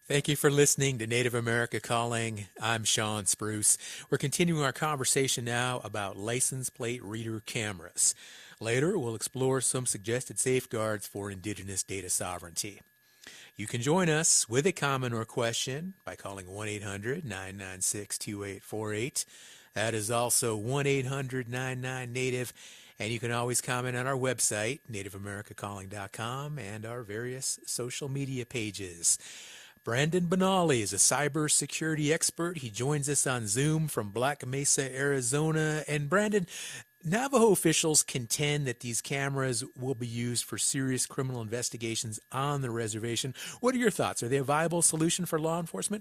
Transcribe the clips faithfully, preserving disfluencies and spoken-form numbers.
Thank you for listening to Native America Calling. I'm Sean Spruce. We're continuing our conversation now about license plate reader cameras. Later, we'll explore some suggested safeguards for indigenous data sovereignty. You can join us with a comment or question by calling one eight hundred nine nine six two eight four eight. That is also one eight hundred nine nine native. And you can always comment on our website, native america calling dot com, and our various social media pages. Brandon Benally is a cybersecurity expert. He joins us on Zoom from Black Mesa, Arizona. And Brandon, Navajo officials contend that these cameras will be used for serious criminal investigations on the reservation. What are your thoughts? Are they a viable solution for law enforcement?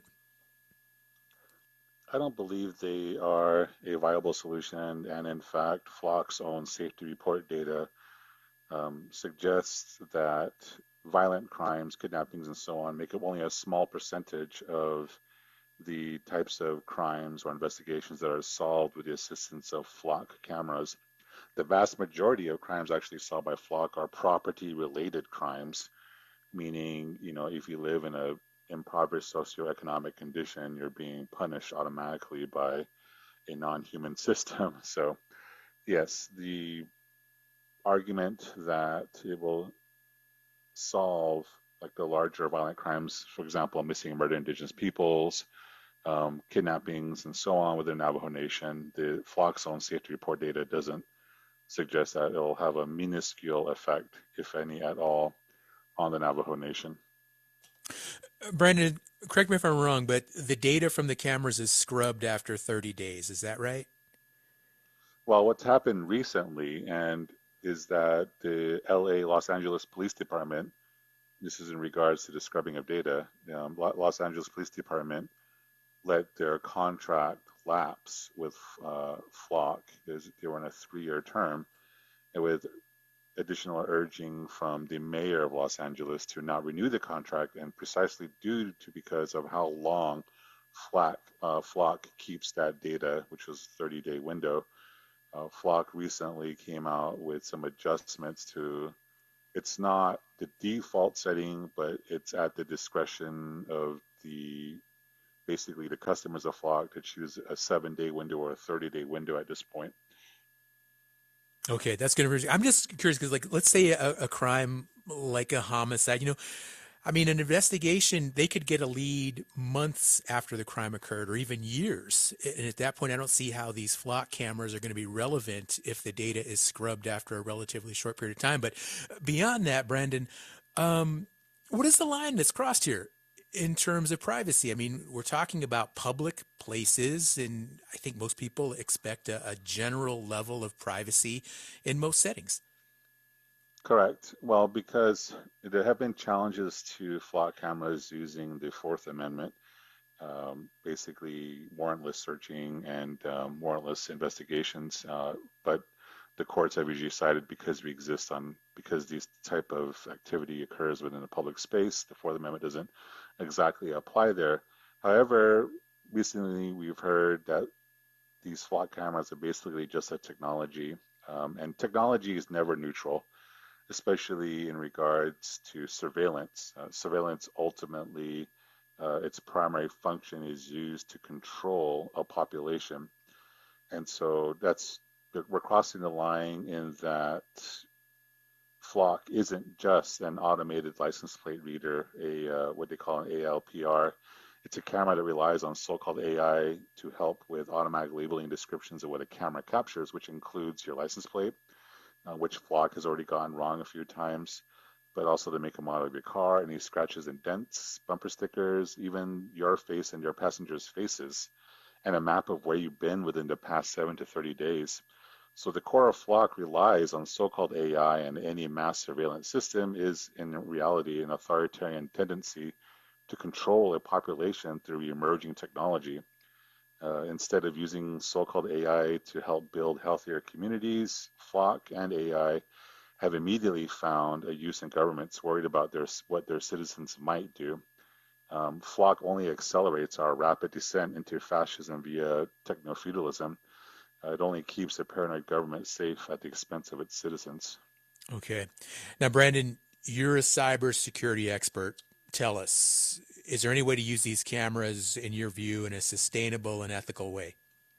I don't believe they are a viable solution, and in fact, Flock's own safety report data um, suggests that violent crimes, kidnappings, and so on make up only a small percentage of the types of crimes or investigations that are solved with the assistance of Flock cameras. The vast majority of crimes actually solved by Flock are property-related crimes, meaning, you know, if you live in a impoverished socioeconomic condition, you're being punished automatically by a non-human system. So, yes, the argument that it will solve like the larger violent crimes, for example, missing and murdered indigenous peoples, um, kidnappings, and so on within Navajo Nation, the Flock's own safety report data doesn't suggest that it will have a minuscule effect, if any at all, on the Navajo Nation. Brandon, correct me if I'm wrong, but the data from the cameras is scrubbed after thirty days. Is that right? Well, what's happened recently and is that the L A Los Angeles Police Department, this is in regards to the scrubbing of data, um, Los Angeles Police Department let their contract lapse with uh, Flock. They were in a three-year term, and with additional urging from the mayor of Los Angeles to not renew the contract, and precisely due to because of how long Flock, uh, Flock keeps that data, which was a thirty-day window. Uh, Flock recently came out with some adjustments to, it's not the default setting, but it's at the discretion of the basically the customers of Flock to choose a seven day window or a thirty day window at this point. Okay, that's going to. I'm just curious because, like, let's say a, a crime like a homicide. You know, I mean, an investigation, they could get a lead months after the crime occurred or even years. And at that point, I don't see how these flock cameras are going to be relevant if the data is scrubbed after a relatively short period of time. But beyond that, Brandon, um, what is the line that's crossed here in terms of privacy? I mean, we're talking about public places, and I think most people expect a, a general level of privacy in most settings. Correct. Well, because there have been challenges to flock cameras using the Fourth Amendment, um, basically warrantless searching and um, warrantless investigations. Uh, but the courts have usually cited because we exist on because this type of activity occurs within a public space, the Fourth Amendment doesn't exactly apply there. However, recently we've heard that these flock cameras are basically just a technology, um, and technology is never neutral, especially in regards to surveillance. Uh, surveillance ultimately, uh, its primary function is used to control a population. And so that's, we're crossing the line in that Flock isn't just an automated license plate reader, a uh, what they call an A L P R. It's a camera that relies on so-called A I to help with automatic labeling descriptions of what a camera captures, which includes your license plate, uh, which Flock has already gotten wrong a few times, but also the make and model of your car, any scratches and dents, bumper stickers, even your face and your passengers' faces, and a map of where you've been within the past seven to thirty days. So the core of Flock relies on so-called A I, and any mass surveillance system is in reality an authoritarian tendency to control a population through emerging technology. Uh, instead of using so-called A I to help build healthier communities, Flock and A I have immediately found a use in governments worried about their, what their citizens might do. Um, Flock only accelerates our rapid descent into fascism via techno-feudalism. Uh, it only keeps a paranoid government safe at the expense of its citizens. Okay. Now, Brandon, you're a cybersecurity expert. Tell us, is there any way to use these cameras, in your view, in a sustainable and ethical way?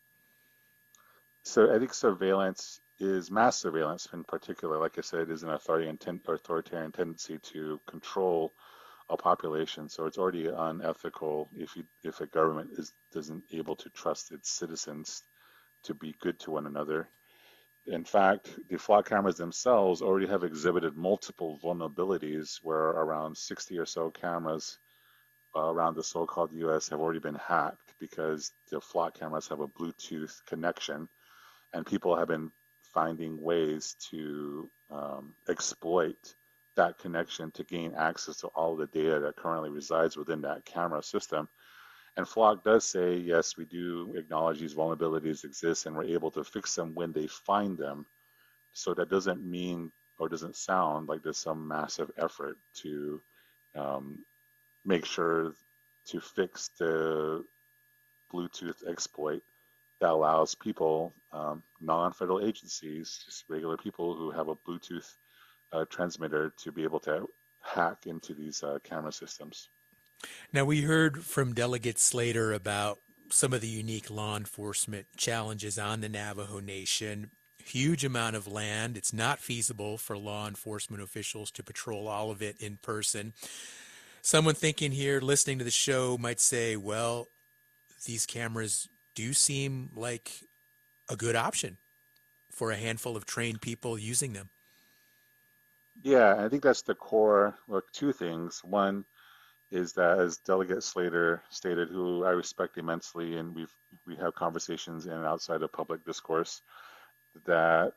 So ethics surveillance is mass surveillance in particular. Like I said, is an authoritarian, authoritarian tendency to control a population. So it's already unethical if you if a government is doesn't able to trust its citizens to be good to one another. In fact, the flock cameras themselves already have exhibited multiple vulnerabilities where around sixty or so cameras uh, around the so-called U S have already been hacked because the flock cameras have a Bluetooth connection, and people have been finding ways to um, exploit that connection to gain access to all the data that currently resides within that camera system. And Flock does say, yes, we do acknowledge these vulnerabilities exist and we're able to fix them when they find them. So that doesn't mean or doesn't sound like there's some massive effort to um, make sure to fix the Bluetooth exploit that allows people, um, non-federal agencies, just regular people who have a Bluetooth uh, transmitter to be able to hack into these uh, camera systems. Now, we heard from Delegate Slater about some of the unique law enforcement challenges on the Navajo Nation. Huge amount of land. It's not feasible for law enforcement officials to patrol all of it in person. Someone thinking here, listening to the show, might say, well, these cameras do seem like a good option for a handful of trained people using them. Yeah, I think that's the core. Look, two things. One is that, as Delegate Slater stated, who I respect immensely, and we've we have conversations in and outside of public discourse, that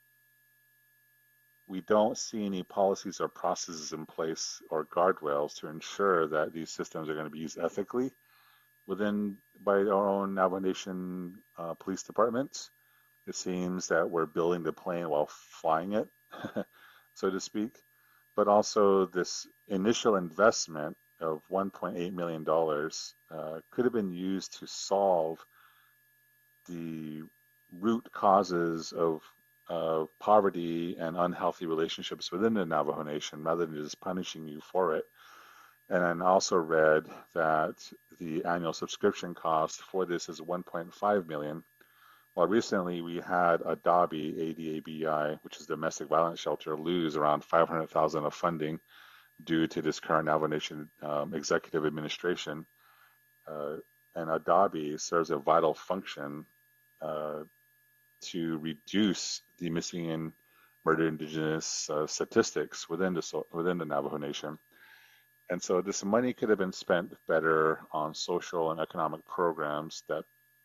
we don't see any policies or processes in place or guardrails to ensure that these systems are going to be used ethically within by our own Navajo Nation uh, police departments. It seems that we're building the plane while flying it, so to speak. But also this initial investment of one point eight million dollars uh, could have been used to solve the root causes of uh, poverty and unhealthy relationships within the Navajo Nation rather than just punishing you for it. And I also read that the annual subscription cost for this is one point five million dollars. Well, recently we had Adabi, A D A B I, which is a domestic violence shelter, lose around five hundred thousand dollars of funding due to this current Navajo Nation um, executive administration. Uh, and Adabi serves a vital function uh, to reduce the missing and murdered indigenous uh, statistics within the within the Navajo Nation. And so this money could have been spent better on social and economic programs that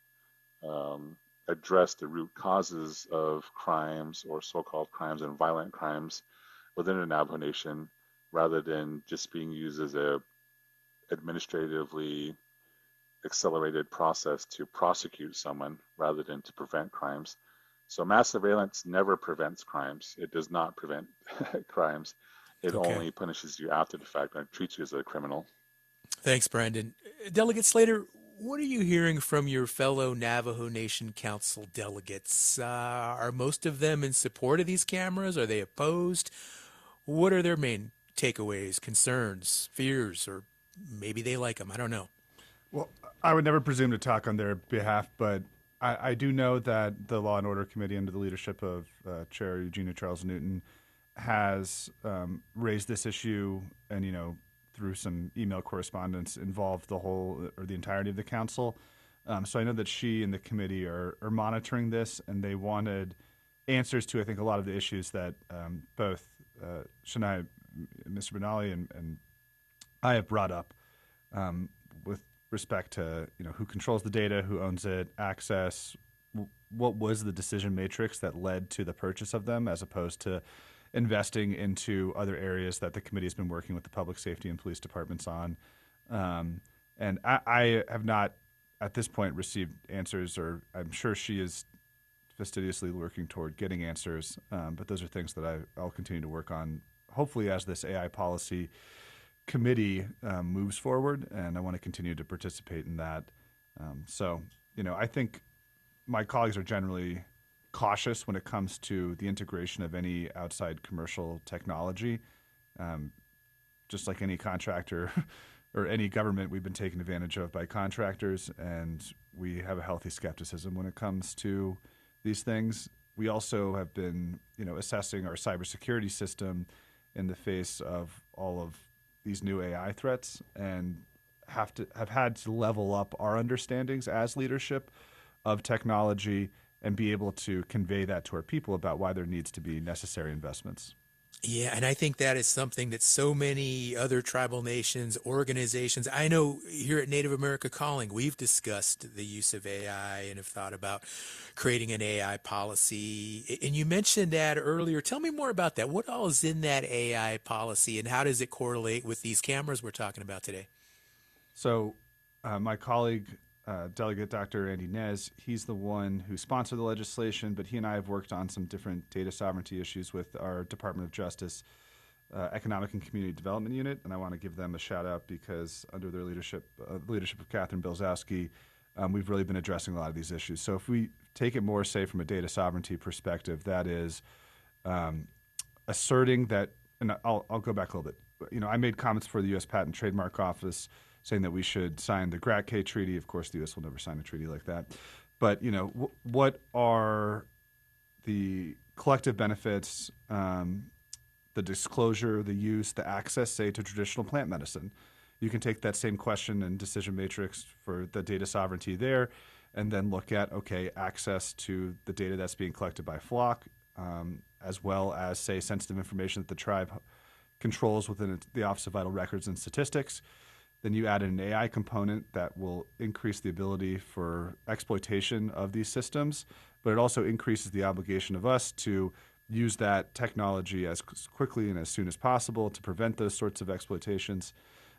um, address the root causes of crimes or so-called crimes and violent crimes within the Navajo Nation, rather than just being used as a administratively accelerated process to prosecute someone rather than to prevent crimes. So mass surveillance never prevents crimes. It does not prevent crimes. It Okay. only punishes you after the fact and treats you as a criminal. Thanks, Brandon. Delegate Slater, what are you hearing from your fellow Navajo Nation Council delegates? Uh, are most of them in support of these cameras? Are they opposed? What are their main takeaways, concerns, fears, or maybe they like them? I don't know. Well, I would never presume to talk on their behalf, but I, I do know that the Law and Order Committee, under the leadership of uh, Chair Eugenia Charles Newton, has um, raised this issue, and you know, through some email correspondence, involved the whole or the entirety of the council. Um, so I know that she and the committee are, are monitoring this, and they wanted answers to, I think, a lot of the issues that um, both uh, Shania, Mister Benali, and, and I have brought up um, with respect to, you know, who controls the data, who owns it, access, w- what was the decision matrix that led to the purchase of them, as opposed to investing into other areas that the committee has been working with the public safety and police departments on. Um, and I, I have not, at this point, received answers, or I'm sure she is fastidiously working toward getting answers. Um, but those are things that I, I'll continue to work on, hopefully as this A I policy committee um, moves forward, and I want to continue to participate in that. Um, so, you know, I think my colleagues are generally cautious when it comes to the integration of any outside commercial technology. Um, just like any contractor or any government, we've been taken advantage of by contractors, and we have a healthy skepticism when it comes to these things. We also have been, you know, assessing our cybersecurity system in the face of all of these new A I threats, and have to have had to level up our understandings as leadership of technology and be able to convey that to our people about why there needs to be necessary investments. Yeah, and I think that is something that so many other tribal nations, organizations, I know here at Native America Calling, we've discussed the use of A I and have thought about creating an A I policy. And you mentioned that earlier. Tell me more about that. What all is in that A I policy, and how does it correlate with these cameras we're talking about today? So, uh, my colleague, uh, Delegate Doctor Andy Nez, he's the one who sponsored the legislation, but he and I have worked on some different data sovereignty issues with our Department of Justice uh, Economic and Community Development Unit, and I want to give them a shout out because under their leadership, uh, leadership of Catherine Bilzowski, um, we've really been addressing a lot of these issues. So, if we take it more, say, from a data sovereignty perspective, that is um, asserting that, and I'll, I'll go back a little bit. You know, I made comments for the U S Patent and Trademark Office saying that we should sign the G R A C K Treaty. Of course, the U S will never sign a treaty like that. But, you know, w- what are the collective benefits, um, the disclosure, the use, the access, say, to traditional plant medicine? You can take that same question and decision matrix for the data sovereignty there, and then look at, okay, access to the data that's being collected by Flock, um, as well as, say, sensitive information that the tribe controls within the Office of Vital Records and Statistics. Then you add an A I component that will increase the ability for exploitation of these systems, but it also increases the obligation of us to use that technology as quickly and as soon as possible to prevent those sorts of exploitations.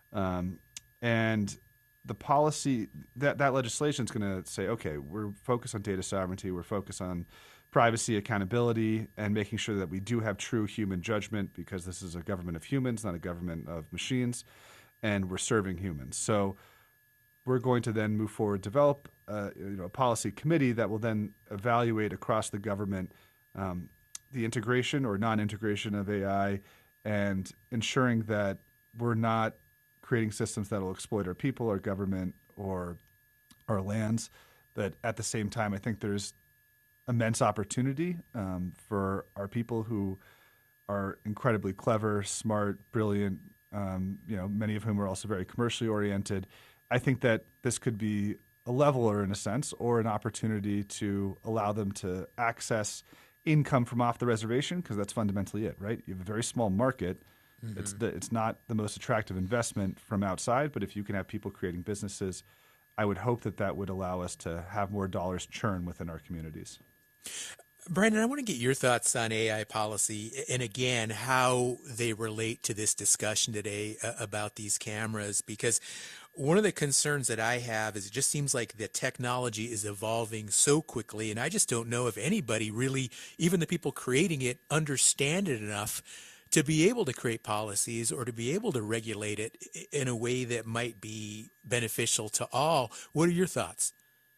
Um, and the policy, that, that legislation is going to say, okay, we're focused on data sovereignty, we're focused on privacy, accountability, and making sure that we do have true human judgment, because this is a government of humans, not a government of machines, and we're serving humans. So we're going to then move forward, develop uh, you know, a policy committee that will then evaluate across the government um, the integration or non-integration of A I, and ensuring that we're not creating systems that will exploit our people, our government, or our lands. But at the same time, I think there's immense opportunity um, for our people who are incredibly clever, smart, brilliant, um, you know, many of whom are also very commercially oriented. I think that this could be a leveler in a sense, or an opportunity to allow them to access income from off the reservation, because that's fundamentally it, right? You have a very small market. Mm-hmm. It's the, it's not the most attractive investment from outside, but if you can have people creating businesses, I would hope that that would allow us to have more dollars churn within our communities. Brandon, I want to get your thoughts on A I policy, and again, how they relate to this discussion today uh, about these cameras, because one of the concerns that I have is it just seems like the technology is evolving so quickly, and I just don't know if anybody really, even the people creating it, understand it enough to be able to create policies or to be able to regulate it in a way that might be beneficial to all. What are your thoughts?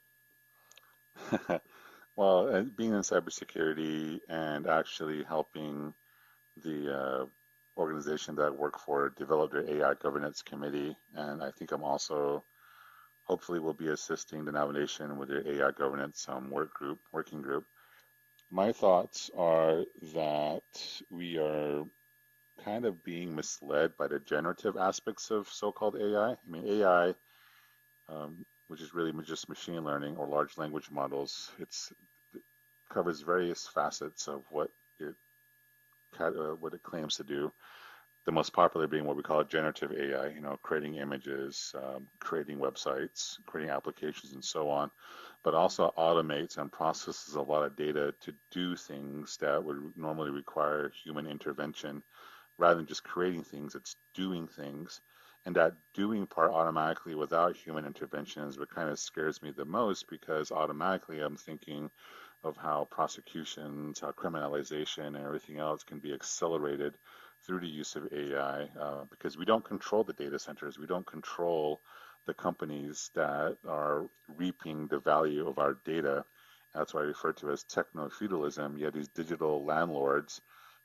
Well, uh, being in cybersecurity and actually helping the uh, organization that I work for develop their A I governance committee, and I think I'm also hopefully will be assisting the nomination with their A I governance um, work group, working group. My thoughts are that we are kind of being misled by the generative aspects of so-called A I. I I mean, A I, um, which is really just machine learning or large language models, it's it covers various facets of what it uh, what it claims to do. The most popular being what we call generative A I, you know, creating images, um, creating websites, creating applications, and so on, but also automates and processes a lot of data to do things that would normally require human intervention. Rather than just creating things, it's doing things. And that doing part automatically without human intervention is what kind of scares me the most, because automatically I'm thinking of how prosecutions, how criminalization and everything else can be accelerated through the use of A I, uh, because we don't control the data centers. We don't control the companies that are reaping the value of our data. That's what I refer to as techno-feudalism. You have these digital landlords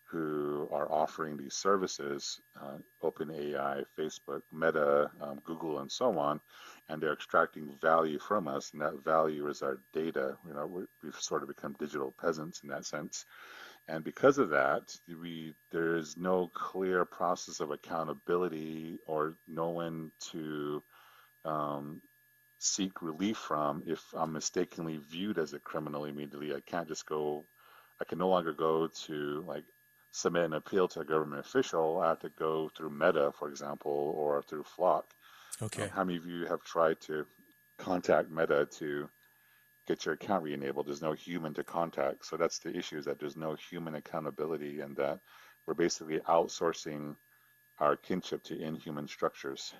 who are offering these services, uh, OpenAI, Facebook, Meta, um, Google, and so on, and they're extracting value from us, and that value is our data. You know, we, we've sort of become digital peasants in that sense. And because of that, we there is no clear process of accountability or no one to um, seek relief from if I'm mistakenly viewed as a criminal immediately. I can't just go, I can no longer go to like submit an appeal to a government official. I have to go through Meta, for example, or through Flock. Okay. Um, how many of you have tried to contact Meta to get your account re-enabled? There's no human to contact. So that's the issue, is that there's no human accountability, and that we're basically outsourcing our kinship to inhuman structures.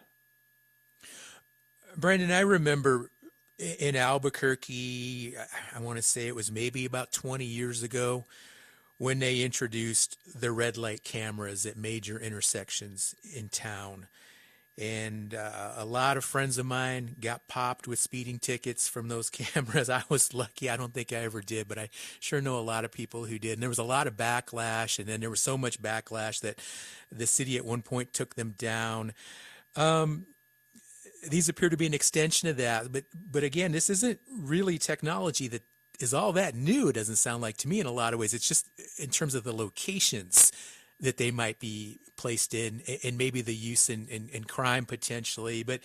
Brandon, I remember in Albuquerque, I want to say it was maybe about twenty years ago, when they introduced the red light cameras at major intersections in town. And uh, a lot of friends of mine got popped with speeding tickets from those cameras. I was lucky. I don't think I ever did, but I sure know a lot of people who did. And there was a lot of backlash, and then there was so much backlash that the city at one point took them down. Um, these appear to be an extension of that. But, but again, this isn't really technology that is all that new. It doesn't sound like to me in a lot of ways. It's just in terms of the locations that they might be placed in, and maybe the use in, in, in crime potentially. But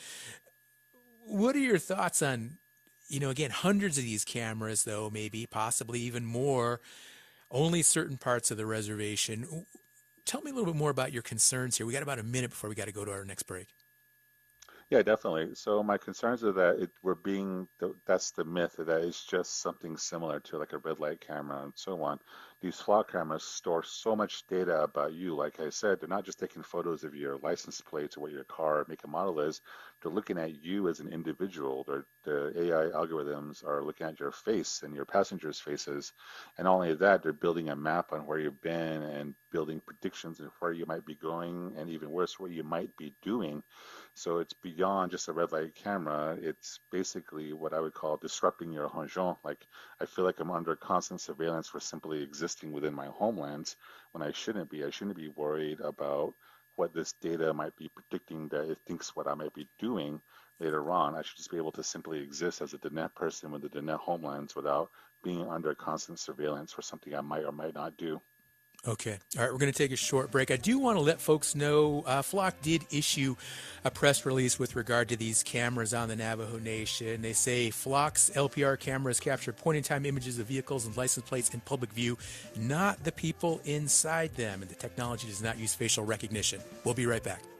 what are your thoughts on, you know, again, hundreds of these cameras, though, maybe possibly even more, only certain parts of the reservation? Tell me a little bit more about your concerns here. We got about a minute before we got to go to our next break. Yeah, definitely. So my concerns are that it, we're being, that's the myth, that it's just something similar to like a red light camera and so on. These Flock cameras store so much data about you. Like I said, they're not just taking photos of your license plates or what your car make and model is. They're looking at you as an individual. They're, the A I algorithms are looking at your face and your passengers' faces. And not only that, they're building a map on where you've been and building predictions of where you might be going, and even worse, what you might be doing. So it's beyond just a red light camera. It's basically what I would call disrupting your région. Like, I feel like I'm under constant surveillance for simply existing within my homelands when I shouldn't be. I shouldn't be worried about what this data might be predicting that it thinks what I might be doing later on. I should just be able to simply exist as a Diné person with the Diné homelands without being under constant surveillance for something I might or might not do. Okay. All right. We're going to take a short break. I do want to let folks know uh, Flock did issue a press release with regard to these cameras on the Navajo Nation. They say Flock's L P R cameras capture point-in-time images of vehicles and license plates in public view, not the people inside them. And the technology does not use facial recognition. We'll be right back.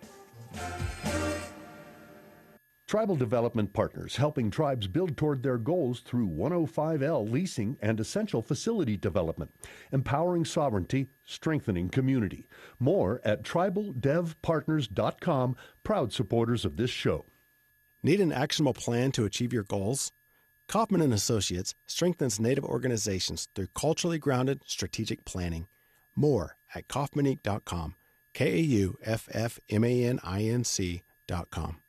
Tribal Development Partners, helping tribes build toward their goals through one oh five L leasing and essential facility development, empowering sovereignty, strengthening community. More at tribal dev partners dot com, proud supporters of this show. Need an actionable plan to achieve your goals? Kaufman and Associates strengthens Native organizations through culturally grounded strategic planning. More at kaufman inc dot com, K A U F F M A N I N C dot com.